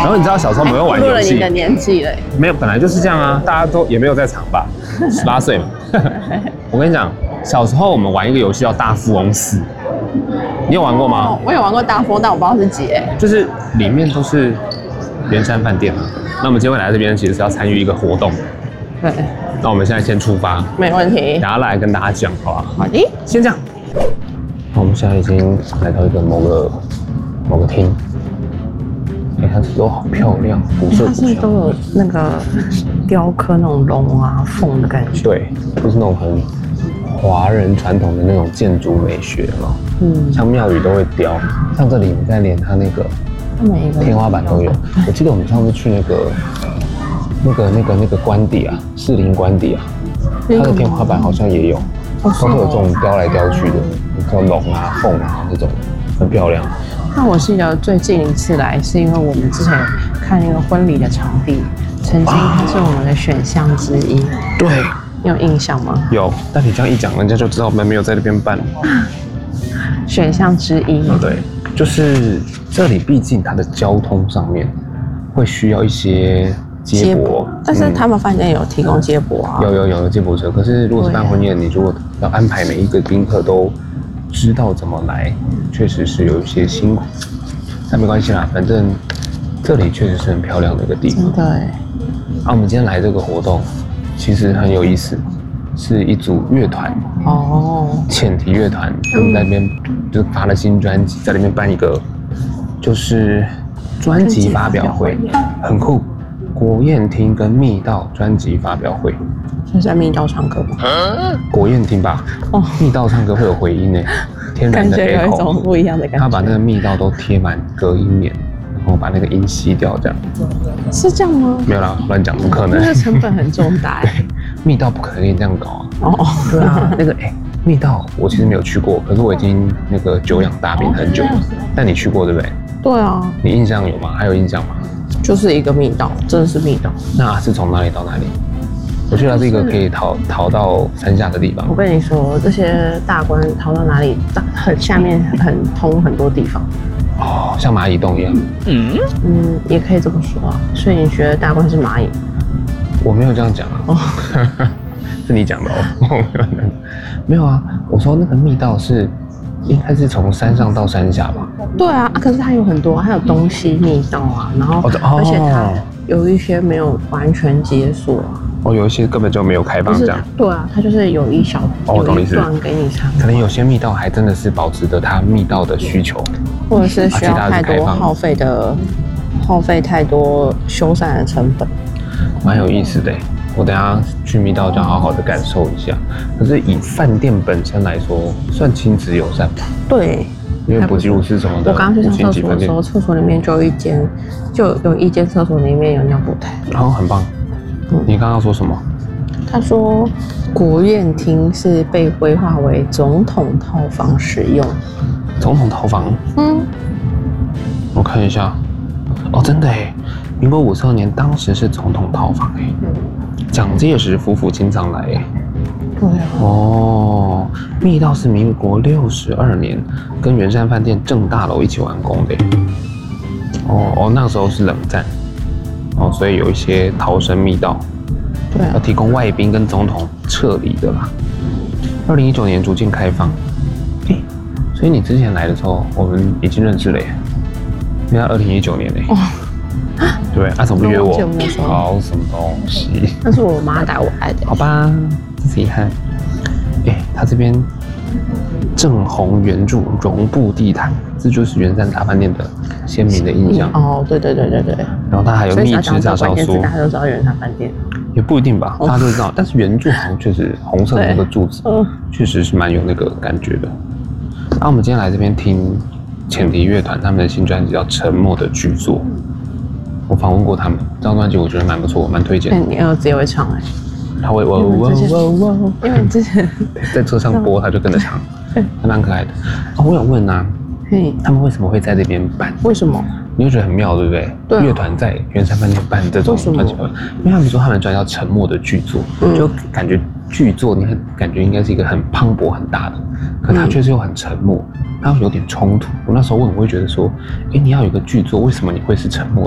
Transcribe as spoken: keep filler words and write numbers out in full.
然后你知道小时候我们会玩游戏， 暴露了你的年纪了。 没有，本来就是这样啊，大家都也没有在场吧，十八岁嘛。我跟你讲，小时候我们玩一个游戏叫大富翁四，你有玩过吗？ 哦，我有玩过大富翁，但我不知道是几欸。 就是里面都是圆山饭店嘛。那我们今天来这边其实是要参与一个活动。 对。 那我们现在先出发， 没问题。 等下来跟大家讲，好吧？ 好的， 先这样。那我们现在已经来到一个某个某个厅。哎，它都好漂亮，古色古香。 它是都有那个雕刻那种龙啊凤的感觉。 对，就是那种很华人传统的那种建筑美学嘛。嗯，像庙宇都会雕，像这里你再连它那个每一个天花板都有。我记得我们上次去那个那个那个那个官邸啊，士林官邸啊，它的天花板好像也有，都会有这种雕来雕去的，叫龙啊凤啊这种，很漂亮。 那我记得最近一次来，是因为我们之前看那个婚礼的场地，曾经它是我们的选项之一。 对， 你有印象吗？ 有，但你这样一讲，人家就知道我们没有在那边办。 选项之一。 对，就是这里，毕竟它的交通上面会需要一些接驳， 但是他们饭店有提供接驳啊。 有有有接驳车，可是如果是办婚宴，你如果要安排每一个宾客都知道怎么来，确实是有一些辛苦，但没关系啦，反正这里确实是很漂亮的一个地方。 真的哎。 啊，我们今天来这个活动，其实很有意思，是一组乐团哦，浅提乐团，他们在那边就是发了新专辑，在那边办一个就是专辑发表会，很酷。国宴厅跟密道专辑发表会。 是在密道唱歌吗？ 国宴厅吧。哦，密道唱歌会有回音呢，天然的 echo， 感觉有一种不一样的感觉。 他把那个密道都贴满隔音棉，然后把那个音吸掉，这样。 是这样吗？ 没有啦，乱讲，不可能。 那个成本很重大哎。 密道不可能给你这样搞啊。 哦， 对啊，那个哎，密道我其实没有去过，可是我已经那个久仰大名很久了。但你去过对不对？ 对啊。 你印象有吗？还有印象吗？ 就是一个密道，真的是密道。 那是从哪里到哪里？我觉得是一个可以逃逃到山下的地方。 我跟你说，这些大关逃到哪里，很下面很通很多地方。 哦，像蚂蚁洞一样。 嗯嗯，也可以这么说啊。所以你觉得大关是蚂蚁？ 我没有这样讲啊。哦，是你讲的哦。没有啊，我说那个密道是应该是从山上到山下吧？ 对啊，可是它有很多，还有东西密道啊，然后而且它有一些没有完全解锁啊。 哦，有一些根本就没有开放这样。 对啊，它就是有一小哦， 有一段给你参观。 可能有些密道还真的是保持着它密道的需求， 或者是需要太多耗费的耗费太多修缮的成本。 蛮有意思的，我等一下去密道就好好的感受一下。可是以饭店本身来说，算亲子友善吧？ 对。 因为博吉鲁是什么的？ 我刚刚去上厕所的时候，厕所里面就有一间，就有一间厕所里面有尿布台， 然后很棒。嗯，你刚刚说什么？ 他说国宴厅是被规划为总统套房使用。 总统套房？嗯，我看一下。哦，真的哎，民国五十二年当时是总统套房哎，蒋介石夫妇经常来哎。 对啊。 哦，密道是民国六十二年跟圆山饭店正大楼一起完工的。哦哦，那时候是冷战，哦，所以有一些逃生密道， 对啊， 要提供外宾跟总统撤离的啦。二零一九年逐渐开放，哎，所以你之前来的时候，我们已经认识了耶，因为二零一九年嘞。哦。对，啊，怎么不约我？搞什么东西？ 那是我妈带我来的。 好吧。自己看，哎，它这边正红圆柱绒布地毯，这就是圆山大饭店的鲜明的印象。 嗯、哦，对对对对对。 然后它还有秘制炸烧酥， 大家都知道圆山饭店。 也不一定吧，大家都知道。但是圆柱好像确实红色的那个柱子，确实是蛮有那个感觉的。那我们今天来这边听浅提乐团他们的新专辑叫《沉默的巨作》，我访问过他们，这张专辑我觉得蛮不错，蛮推荐的。 你儿子也会唱哎。 他会哇哇哇哇， 因为你之前在车上播，他就跟着唱，还蛮可爱的。啊，我想问啊，他们为什么会在这边办？ 为什么？ 你会觉得很妙，对不对？ 对、啊。 乐团在圆山饭店办这种专辑，因为他们说他们专辑叫《沉默的巨作》，嗯、就感觉巨作，你很感觉应该是一个很磅礴很大的，可它确实又很沉默，它有点冲突。我那时候问，我会觉得说，哎，你要有一个巨作，为什么你会是沉默？